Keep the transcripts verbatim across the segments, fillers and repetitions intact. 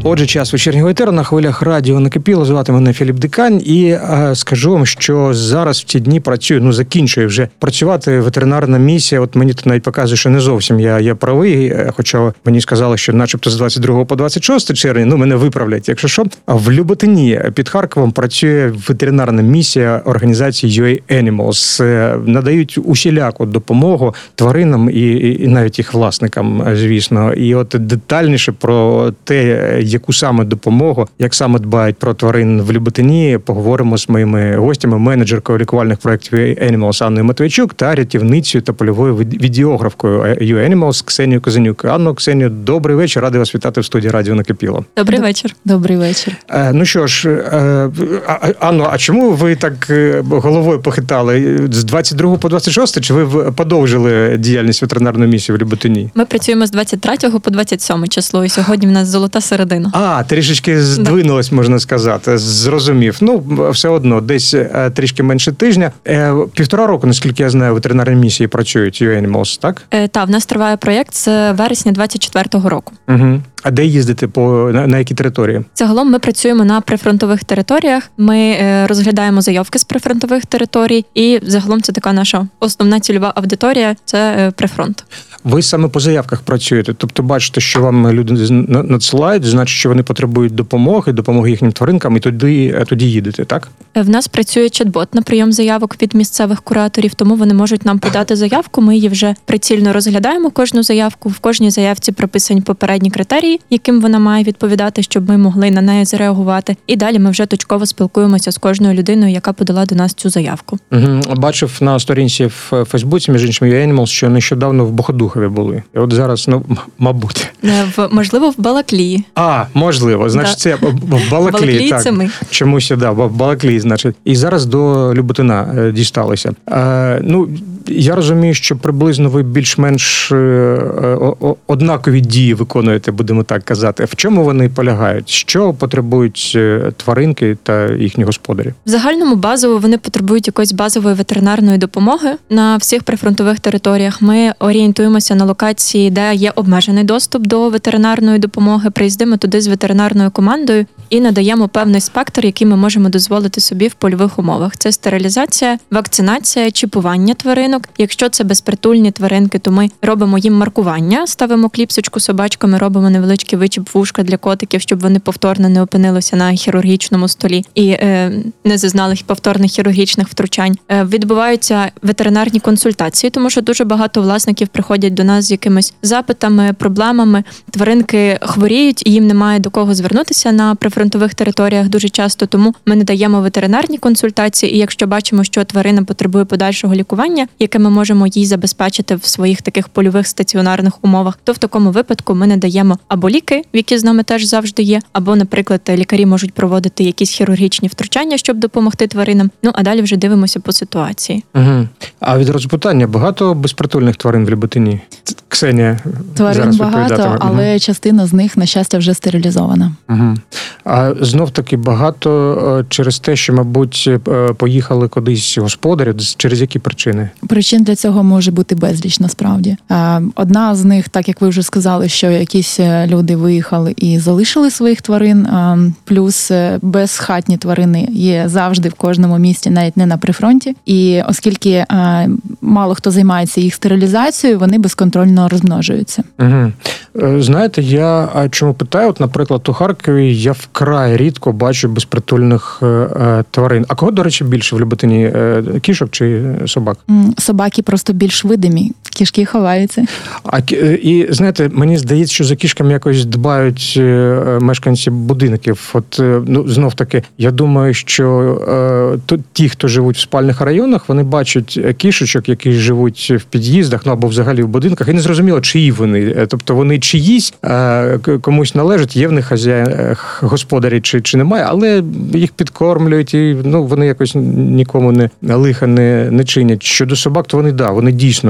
Отже, час вечірнього етеру на хвилях радіо накипіло. Звати мене Філіп Дикань. І е, скажу вам, що зараз в ці дні працюю, ну закінчує вже працювати ветеринарна місія. От мені тут навіть показує, що не зовсім я, я правий, хоча мені сказали, що начебто з двадцять другого по двадцять шосте червня, ну мене виправлять, якщо що. А в Люботині під Харковом працює ветеринарна місія організації ю ей Animals. Надають усіляку допомогу тваринам і, і навіть їх власникам, звісно. І от детальніше про те, яку саме допомогу, як саме дбають про тварин в Люботині, поговоримо з моїми гостями, менеджеркою лікувальних проєктів ю ей Animals Анною Матвійчук та рятівницею та польовою відеографкою ю ей Animals Ксенією Козенюк. Анно, Ксенію, добрий вечір. Радий вас вітати в студії радіо накипіло. Добрий вечір. Добрий вечір. Е, ну що ж, е, Анно, а чому ви так головою похитали? З двадцять другого по двадцять шосте чи ви подовжили діяльність ветеринарної місії в Люботині? Ми працюємо з двадцять третього по двадцять сьоме число, і сьогодні в нас золота середина. А, трішечки здвинулось, можна сказати. Зрозумів. Ну, все одно, десь трішки менше тижня. Півтора року, наскільки я знаю, ветеринарні місії працюють ю ей Animals, так? Е, та, в нас триває проєкт з вересня двадцять четвертого року. Угу. А де їздите? По, на, на які території? Загалом ми працюємо на прифронтових територіях, ми е, розглядаємо заявки з прифронтових територій, і загалом це така наша основна цільова аудиторія – це е, прифронт. Ви саме по заявках працюєте? Тобто бачите, що вам люди надсилають, значить, що вони потребують допомоги, допомоги їхнім тваринкам, і тоді, тоді їдете, так? В нас працює чат-бот на прийом заявок від місцевих кураторів, тому вони можуть нам подати заявку, ми її вже прицільно розглядаємо, кожну заявку. В кожній заявці прописані попередні критерії, яким вона має відповідати, щоб ми могли на неї зареагувати. І далі ми вже точково спілкуємося з кожною людиною, яка подала до нас цю заявку. Угу. Бачив на сторінці в Фейсбуці, між іншим, ю ей Animals, що нещодавно в Боходухові були. І от зараз, ну, мабуть. В, можливо, в Балаклії. А, можливо. Значить, да. Це в Балаклії, так. Це ми. Чомусь, да, в Балаклії, значить. І зараз до Люботина дісталися. Е, ну, я розумію, що приблизно ви більш-менш однакові дії виконуєте, будемо так казати. В чому вони полягають? Що потребують тваринки та їхні господарі? В загальному базово вони потребують якоїсь базової ветеринарної допомоги на всіх прифронтових територіях. Ми орієнтуємося на локації, де є обмежений доступ до ветеринарної допомоги. Приїздимо туди з ветеринарною командою і надаємо певний спектр, який ми можемо дозволити собі в польових умовах. Це стерилізація, вакцинація, чіпування тваринок. Якщо це безпритульні тваринки, то ми робимо їм маркування, ставимо кліпсочку собачками, робимо невеличкий вичіп вушка для котиків, щоб вони повторно не опинилися на хірургічному столі і е, не зазнали повторних хірургічних втручань. Е, відбуваються ветеринарні консультації, тому що дуже багато власників приходять до нас з якимись запитами, проблемами. Тваринки хворіють і їм немає до кого звернутися на прифронтових територіях дуже часто, тому ми надаємо ветеринарні консультації, і якщо бачимо, що тварина потребує подальшого лікування, яке ми можемо їй забезпечити в своїх таких польових стаціонарних умовах, то в такому випадку ми надаємо або ліки, які з нами теж завжди є, або, наприклад, лікарі можуть проводити якісь хірургічні втручання, щоб допомогти тваринам. Ну, а далі вже дивимося по ситуації. Угу. А відразу питання, багато безпритульних тварин в Люботині? Ксенія тварин багато, але угу. частина з них, на щастя, вже стерилізована. Угу. А знов-таки багато через те, що, мабуть, поїхали кудись господарі, через які причини? Причин для цього може бути безліч, насправді. Одна з них, так як ви вже сказали, що якісь люди виїхали і залишили своїх тварин, плюс безхатні тварини є завжди в кожному місті, навіть не на прифронті. І оскільки мало хто займається їх стерилізацією, вони безконтрольно розмножуються. Угу. Знаєте, я чому питаю? От, наприклад, у Харкові я вкрай рідко бачу безпритульних е, тварин. А кого, до речі, більше в Люботині? Е, кішок чи собак? Собаки просто більш видимі. Кішки ховаються. А, і, знаєте, мені здається, що за кішками якось дбають мешканці будинків. От, ну, знов-таки, я думаю, що е, то, ті, хто живуть в спальних районах, вони бачать кішечок, які живуть в під'їздах, ну, або взагалі в будинках, і не зрозуміло, чиї вони. Тобто вони чиїсь, е, комусь належать, є в них хазяї, господарі чи, чи немає, але їх підкормлюють, і ну, вони якось нікому не лиха не, не чинять. Щодо собак, то вони, да, вони дійсно, якщо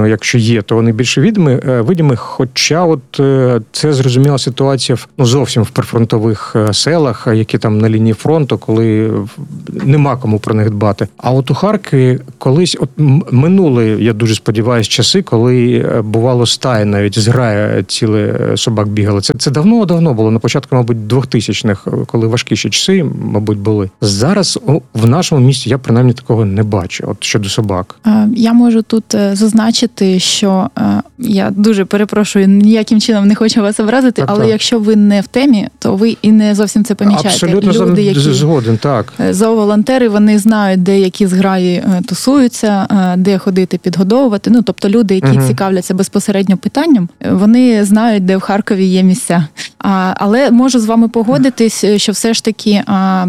є, то вони більше відомі, видимі. Хоча от е, це зрозуміла ситуація в, ну, зовсім в прифронтових е, селах, які там на лінії фронту, коли нема кому про них дбати. А от у Харкові колись, от минули, я дуже сподіваюся, часи, коли бувало стаї, навіть зграя ціле собак бігали. Це, це давно-давно було, на початку, мабуть, двохтисячних, коли важкі ще часи, мабуть, були. Зараз в нашому місті я принаймні такого не бачу, от щодо собак. Я можу тут зазначити, що я дуже перепрошую, ніяким чином не хочу вас образити, так, але так. якщо ви не в темі, то ви і не зовсім це помічаєте. Абсолютно Люди, які згоден, так. Зооволонтери, вони знають, де які зграї тусуються, де ходити підгодовувати. Ну, тобто люди, які угу. цікавляться безпосередньо питанням, вони знають, де в Харкові є місця. А, але можу з вами погодитись, що все ж таки а,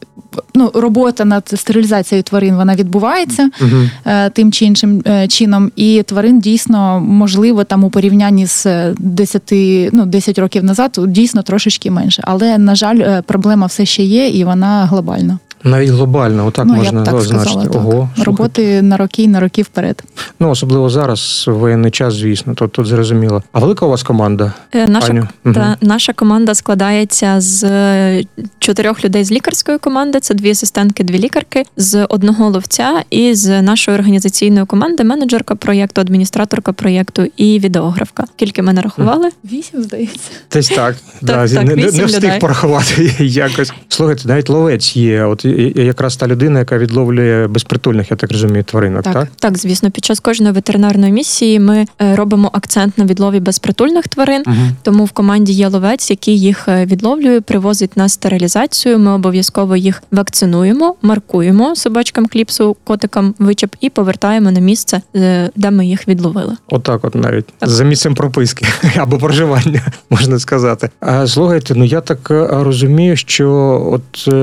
ну, робота над стерилізацією тварин, вона відбувається uh-huh. тим чи іншим чином, і тварин дійсно, можливо, там у порівнянні з десяти, ну, десять років назад дійсно трошечки менше. Але, на жаль, проблема все ще є, і вона глобальна. Навіть глобально, отак ну, можна я б так означити. Сказала, так. Ого, роботи на роки і на роки вперед. Ну, особливо зараз, воєнний час, звісно, тут, тут зрозуміло. А велика у вас команда? Е, наша, Аню? та, угу. наша команда складається з чотирьох людей з лікарської команди, це дві асистентки, дві лікарки, з одного ловця і з нашої організаційної команди менеджерка проєкту, адміністраторка проєкту і відеографка. Скільки ми нарахували? Вісім, здається. Десь так. так, да, так не, не встиг людей. порахувати якось. Слухайте, навіть ловець є. От якраз та людина, яка відловлює безпритульних, я так розумію, тваринок, так? Так, так, звісно. Під час кожної ветеринарної місії ми робимо акцент на відлові безпритульних тварин, угу. тому в команді є ловець, який їх відловлює, привозить на стерилізацію. Ми обов'язково їх вакцинуємо, маркуємо собачкам кліпсу, котикам вичеп і повертаємо на місце, де ми їх відловили. Отак от навіть. Так. За місцем прописки або проживання, можна сказати. А слухайте, ну я так розумію, що от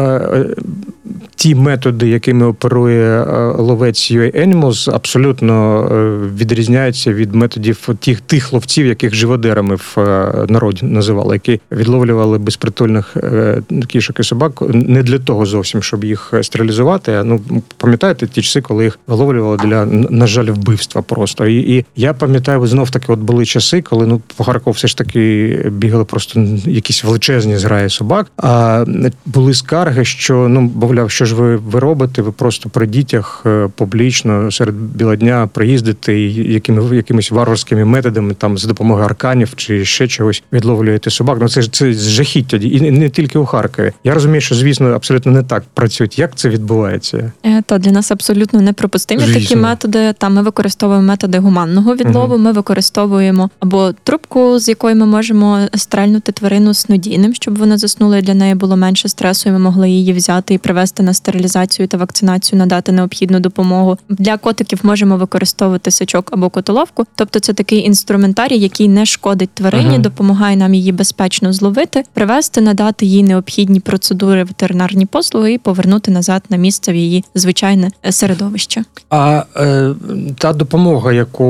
ті методи, якими оперує ловець ю ей Animals, абсолютно відрізняються від методів тих, тих ловців, яких живодерами в народі називали, які відловлювали безпритульних кішок і собак не для того зовсім, щоб їх стерилізувати. А, ну, пам'ятаєте ті часи, коли їх виловлювали для, на жаль, вбивства просто. І, і я пам'ятаю, знов таки от були часи, коли ну по Харкову все ж таки бігали просто якісь величезні зграї собак. А були скарги, що ну мовляв, що ж ви, ви робите? Ви просто при дітях публічно серед біла дня приїздите і якими якимись варварськими методами, там за допомогою арканів чи ще чогось відловлюєте собак. Ну це ж це жахіття, і не тільки у Харкові. Я розумію, що звісно абсолютно не так працюють. Як це відбувається? Та для нас абсолютно неприпустимі Звісно. такі методи. Там ми використовуємо методи гуманного відлову. Угу. Ми використовуємо або трубку, з якої ми можемо стрельнути тварину снодійним, щоб вона заснула, і для неї було менше стресу, і ми могли її взяти і привести на стерилізацію та вакцинацію, надати необхідну допомогу. Для котиків можемо використовувати сачок або котоловку. Тобто це такий інструментарій, який не шкодить тварині, угу. допомагає нам її безпечно зловити, привести, надати їй необхідні процедури, ветеринарні послуги і повернути назад на місце в її звичайне середовище. А е, та допомога, яку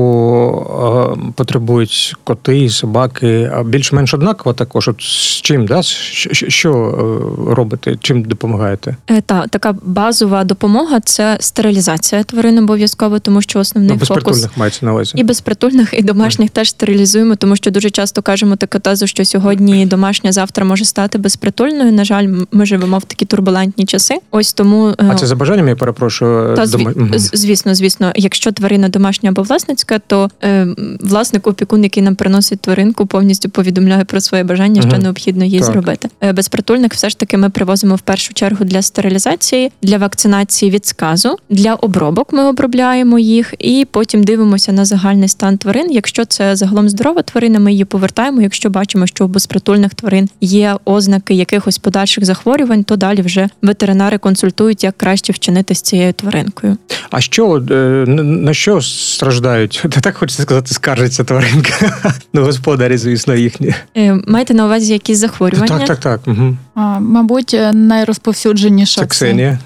е, потребують коти і собаки, більш-менш однакова також? От з чим, да? Що, що е, робите? Чим допомагаєте? Е, та, така базова допомога – це стерилізація тварин обов'язково, тому що основний ну, фокус… безпритульних мається на увазі. І безпритульних, і домашніх mm. теж стерилізуємо, тому що дуже часто кажемо таку тезу, що сьогодні домашня, завтра може стати безпритульною. На жаль, ми живемо в такі турбулентні часи. Ось тому… А це за бажанням, я перепрошую? Та, зві... Дома... Звісно, звісно. Якщо тварина домашня або власницька, то е, власник, опікун, який нам приносить тваринку, повністю повідомляє про своє бажання, mm-hmm. що необхідно їй так. зробити. Е, безпритульних все ж таки ми привозимо в першу чергу для стерилізації, для вакцинації від сказу, для обробок ми обробляємо їх, і потім дивимося на загальний стан тварин. Якщо це загалом здорова тварина, ми її повертаємо. Якщо бачимо, що у безпритульних тварин є ознаки якихось подальших захворювань, то далі вже ветеринари консультують, як краще вчинити з цією тваринкою. А що, на що страждають? Та так хочеться сказати, скаржиться тваринка. Ну, господарі, звісно, їхні. Маєте на увазі якісь захворювання? Так, так, так. Угу. А, мабуть, найрозповсюдженіша це Ксенія. Так.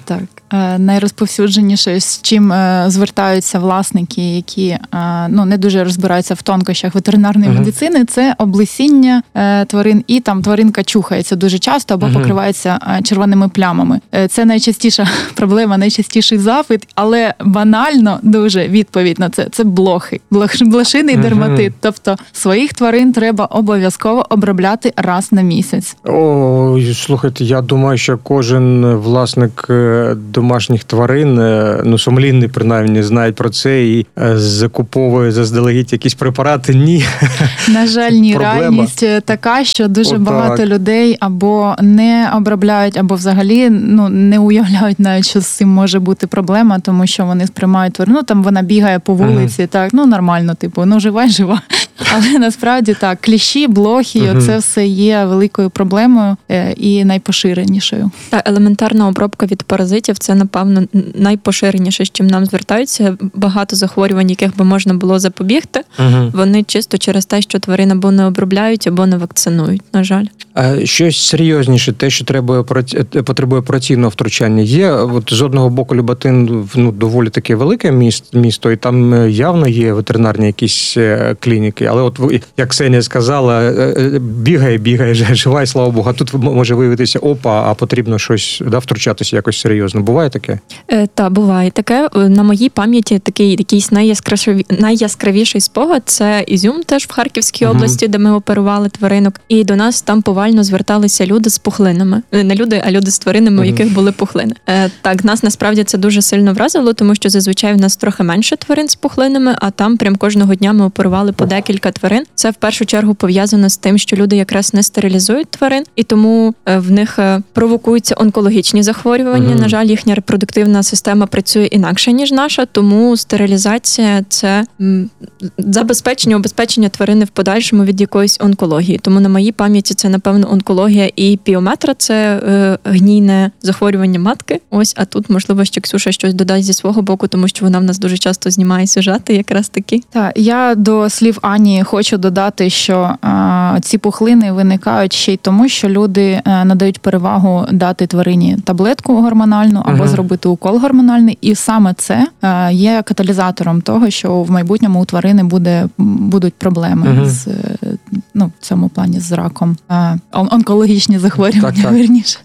Е, Найрозповсюдженіше, з чим е, звертаються власники, які е, ну, не дуже розбираються в тонкощах ветеринарної Мгм. медицини, це облесіння е, тварин, і там тваринка чухається дуже часто або Мгм. покривається е, червоними плямами. Е, Це найчастіша проблема, найчастіший запит, але банально дуже відповідь на це – це блохи, блох- блошиний Мгм. дерматит. Тобто своїх тварин треба обов'язково обробляти раз на місяць. О, слухайте, я думаю, що кожен власник е, домашніх тварин, е, ну сумлінний принаймні, знає про це і е, закуповує заздалегідь якісь препарати. Ні. На жаль, ні, Проблема. реальність така, що дуже Отак. багато людей або не обробляють, або взагалі ну не уявляють навіть, що з цим може бути проблема, тому що вони сприймають тварину. Ну там вона бігає по вулиці, так ну нормально, типу, ну жива й жива. Але насправді так, кліщі, блохи, Мгм. це все є великою проблемою е, і найпоширенішою. Та елементарна обробка від паразитів це, напевно, найпоширеніше, з чим нам звертаються. Багато захворювань, яких би можна було запобігти, Угу. вони чисто через те, що тварин або не обробляють, або не вакцинують, на жаль. А щось серйозніше, те, що треба опера- потребує операційного втручання, є. От з одного боку Люботин, ну, доволі таке велике місто, місто, і там явно є ветеринарні якісь е, клініки. Але от ви, як Ксенія сказала, е, е, бігає, бігає, жива, і слава Богу. А тут може виявитися опа, а потрібно щось, да, втручатися якось серйозно. Буває таке? Е, та, буває таке. Е, На моїй пам'яті такий якийсь найяскравіший, найяскравіший спогад – це Ізюм, теж в Харківській Мгм. області, де ми оперували тваринок. І до нас там повально зверталися люди з пухлинами. Е, Не люди, а люди з тваринами, у Мгм. яких були пухлини. Е, Так, нас насправді це дуже сильно вразило, тому що зазвичай в нас трохи менше тварин з пухлинами, а там прям кожного дня ми оперували по декілька тварин. Це в першу чергу пов'язано з тим, що люди якраз не стерилізують тварин, і тому е, в них е, провокуються онкологічні захворювання. Мгм. На жаль, їхня репродуктивна система працює інакше, ніж наша, тому стерилізація – це м, забезпечення, обезпечення тварини в подальшому від якоїсь онкології. Тому на моїй пам'яті це, напевно, онкологія і піометра – це е, гнійне захворювання матки. Ось, а тут, можливо, ще Ксюша щось додасть зі свого боку, тому що вона в нас дуже часто знімає сюжети якраз такі. Так, я до слів Ані хочу додати, що а, ці пухлини виникають ще й тому, що люди а, надають перевагу дати тварині таблетку гормональну або Мгм. зробити укол гормональний, і саме це а, є каталізатором того, що в майбутньому у тварини буде будуть проблеми Мгм. з е, ну в цьому плані з раком, а, он- онкологічні захворювання, Так, так. вірніше.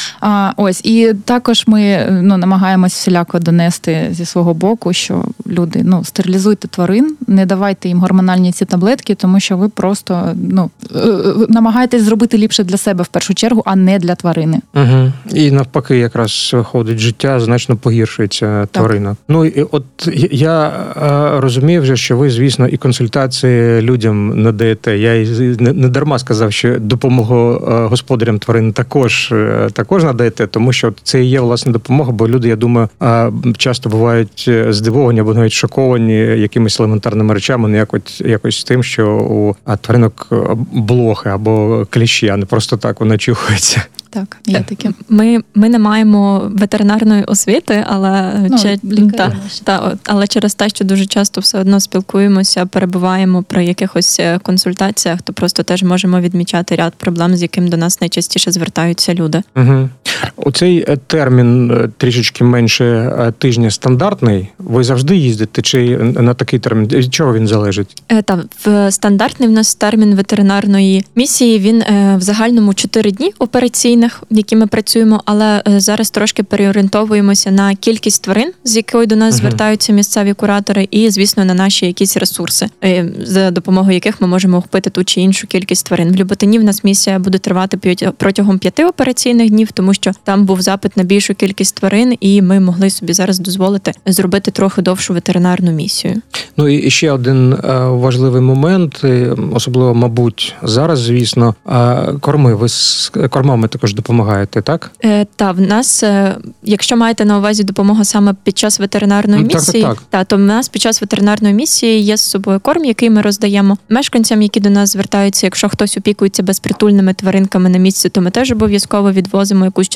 А, ось і також ми ну намагаємось всіляко донести зі свого боку, що люди ну стерилізуйте тварин, не давайте їм гормональні ці таблетки, тому що ви просто ну е, е, намагаєтесь зробити ліпше для себе в першу чергу, а не для тварини. Угу. І навпаки, якраз виходить, життя значно погіршується тварина. Ну і от я е, розумію вже, що ви, звісно, і консультації людям надаєте. Я й не, не дарма сказав, що допомогу е, господарям тварин також е, також надаєте, тому що це і є власне допомога, бо люди, я думаю, е, часто бувають здивовані або навіть шоковані якимись елементарними речами, не якось якось тим, що у а, тваринок блохи або кліщі, а не просто так вона чухається. Так, є таке. Ми, ми не маємо ветеринарної освіти, але, Ну, чи, лікарі та, наші. та, от, але через те, що дуже часто все одно спілкуємося, перебуваємо при якихось е, консультаціях, то просто теж можемо відмічати ряд проблем, з яким до нас найчастіше звертаються люди. Угу. Оцей е, термін е, трішечки менше е, тижня стандартний. Ви завжди їздите чи на такий термін? Від чого він залежить? Е, Та в стандартний в нас термін ветеринарної місії, він е, в загальному чотири дні операційних, в які ми працюємо, але е, зараз трошки переорієнтовуємося на кількість тварин, з якою до нас Мгм. звертаються місцеві куратори, і, звісно, на наші якісь ресурси, е, за допомогою яких ми можемо охопити ту чи іншу кількість тварин. В Люботині в нас місія буде тривати п'ять- протягом п'яти операційних днів, тому що там був запит на більшу кількість тварин, і ми могли собі зараз дозволити зробити трохи довшу ветеринарну місію. Ну і ще один е, важливий момент, е, особливо, мабуть, зараз, звісно, е, корми. Ви з кормами також допомагаєте, так? Е, Та в нас, е, якщо маєте на увазі допомогу саме під час ветеринарної Ну, так, місії, так, так. та то в нас під час ветеринарної місії є з собою корм, який ми роздаємо мешканцям, які до нас звертаються. Якщо хтось опікується безпритульними тваринками на місці, то ми теж обов'язково відвозимо якусь частину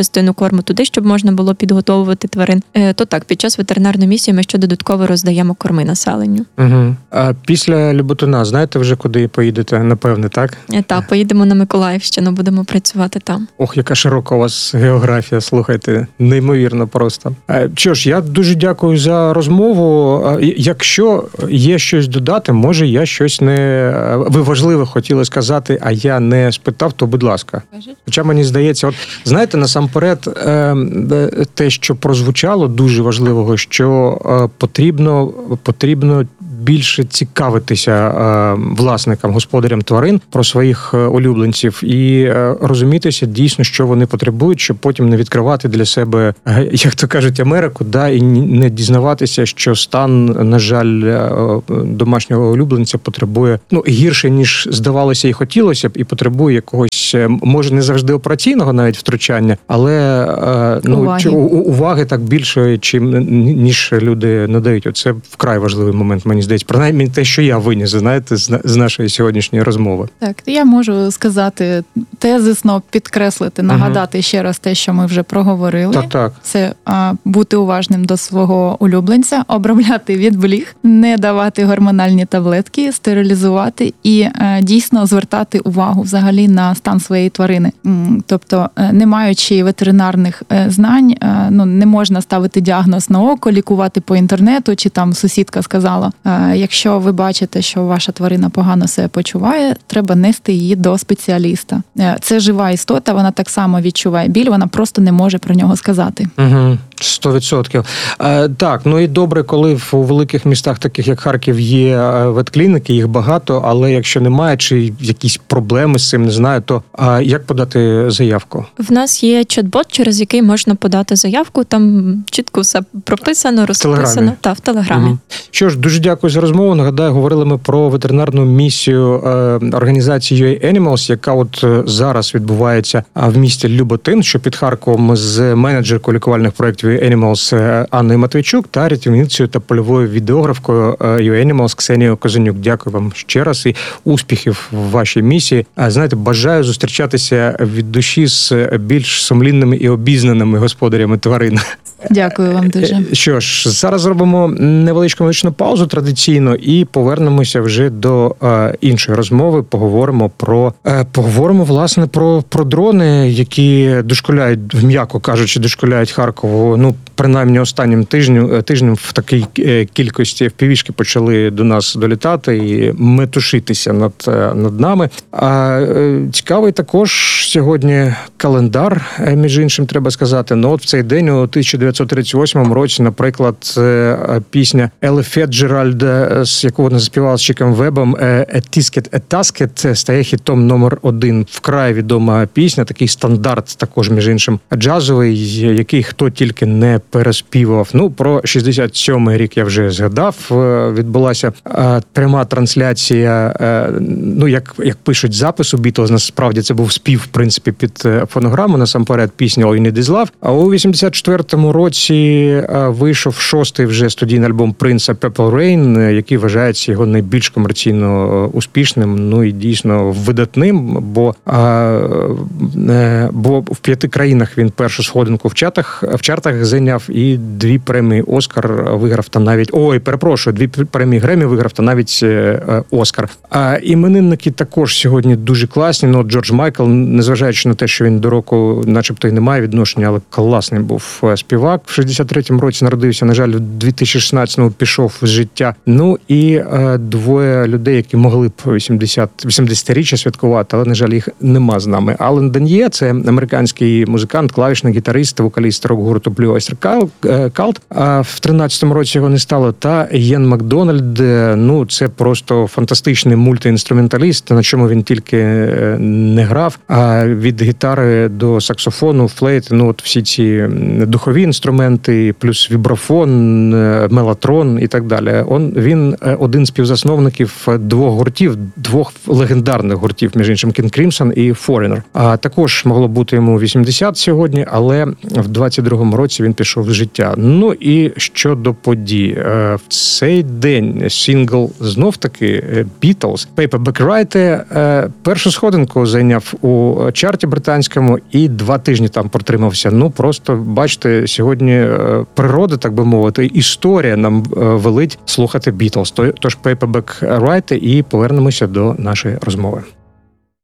частину корму туди, щоб можна було підготовувати тварин. Е, То так, під час ветеринарної місії ми ще додатково роздаємо корми населенню. Угу. А після Люботуна, знаєте вже, куди поїдете? Напевне, так? Е, Та, поїдемо на Миколаївщину, будемо працювати там. Ох, яка широка у вас географія, слухайте, неймовірно просто. Е, Що ж, я дуже дякую за розмову. Е, Якщо є щось додати, може я щось не... Ви важливе хотіли сказати, а я не спитав, то будь ласка. Хоча мені здається, от знаєте, насамперед, е, те, що прозвучало дуже важливого, що е, потрібно, потрібно більше цікавитися е, власникам, господарям тварин про своїх е, улюбленців і е, розумітися дійсно, що вони потребують, щоб потім не відкривати для себе, е, як то кажуть, Америку, да, і не дізнаватися, що стан, на жаль, е, домашнього улюбленця потребує ну гірше, ніж здавалося і хотілося б, і потребує якогось, е, може не завжди операційного навіть втручання, але е, ну Уваги. чи, у, уваги так більше, чим ніж люди надають. Оце вкрай важливий момент, мені здається. Принаймні те, що я виніс, знаєте, з, з нашої сьогоднішньої розмови. Так, я можу сказати тезисно, підкреслити, нагадати ще раз те, що ми вже проговорили. Так, так. Це а, бути уважним до свого улюбленця, обробляти від бліг, не давати гормональні таблетки, стерилізувати і а, дійсно звертати увагу взагалі на стан своєї тварини. М, Тобто, е, не маючи ветеринарних е, знань, е, ну не можна ставити діагноз на око, лікувати по інтернету, чи там сусідка сказала. Е, Якщо ви бачите, що ваша тварина погано себе почуває, треба нести її до спеціаліста. Е, Це жива істота, вона так само відчуває біль, вона просто не може про нього сказати. Угу. Сто відсотків. Е, так, ну і добре, коли в у великих містах, таких як Харків, є ветклініки, їх багато, але якщо немає, чи якісь проблеми з цим, не знаю, то а, як подати заявку? В нас є чат-бот, через який можна подати заявку. Там чітко все прописано, розписано. Телеграмі. Та в телеграмі. Угу. Що ж, дуже дякую за розмову. Нагадаю, говорили ми про ветеринарну місію е, організації ю ей Animals, яка от е, зараз відбувається в місті Люботин, що під Харковом, з менеджеркою лікувальних проєктів ю ей Animals е, Анною Матвійчук та рятівницею та польовою відеографкою е, ю ей Animals Ксенією Козанюк. Дякую вам ще раз і успіхів в вашій місії. А знаєте, бажаю зустрічатися від душі з більш сумлінними і обізнаними господарями тварин. Дякую вам дуже. Що ж, зараз зробимо невеличку музичну паузу традиційно і повернемося вже до е, іншої розмови. Поговоримо про е, поговоримо власне про, про дрони, які дошкуляють, м'яко кажучи, дошкуляють Харкову. Ну, принаймні останнім тижнем тижнем в такій е, кількості впівішки почали до нас долітати і метушитися над над нами. А е, цікавий також сьогодні календар, е, між іншим, треба сказати. Ну, от в цей день у тисяча дев'ятсот тридцять восьмому році, наприклад, пісня Елли Фіцджеральд, з яку вона заспівала з Чіком Вебом, «A Tisket, a Tasket» стає хітом номер один. Вкрай відома пісня, такий стандарт, також, між іншим, джазовий, який хто тільки не переспівав. Ну, про шістдесят сьомий рік я вже згадав. Відбулася пряма трансляція, ну, як, як пишуть, запису Бітлз, насправді це був спів, в принципі, під фонограму, насамперед, пісня «All You Need Is Love». А у вісімдесят четвертому році вийшов шостий вже студійний альбом Принца Purple Rain, який вважається його найбільш комерційно успішним, ну і дійсно видатним, бо, бо в п'яти країнах він першу сходинку в чартах, в чартах зайняв і дві премії Оскар виграв, та навіть, ой, перепрошую, дві премії Гремі виграв, та навіть Оскар. А іменинники також сьогодні дуже класні, ну, Джордж Майкл, незважаючи на те, що він до року начебто й не має відношення, але класний був співак. В шістдесят третьому році народився, на жаль, в дві тисячі шістнадцятому пішов з життя. Ну і е, двоє людей, які могли б вісімдесятиріччя святкувати, але, на жаль, їх нема з нами. Ален Дан'є – це американський музикант, клавішник, гітарист, вокаліст рок-гурту Blue Oyster Cult. А в тринадцятому році його не стало. Та Єн Макдональд, ну, це просто фантастичний мультиінструменталіст, на чому він тільки не грав. А від гітари до саксофону, флейти, ну, от всі ці духові інструменти, плюс вібрафон, мелатрон і так далі. Он Він один з співзасновників двох гуртів, двох легендарних гуртів, між іншим King Crimson і Foreigner. А також могло бути йому вісімдесят сьогодні, але в двадцять другому році він пішов з життя. Ну і щодо подій. В цей день сингл знов-таки Beatles Paperback Writer першу сходинку зайняв у чарті британському і два тижні там протримався. Ну, просто, бачите, сьогодні природа, так би мовити, історія нам велить слухати Beatles. Тож Paperback Writer і повернемося до нашої розмови.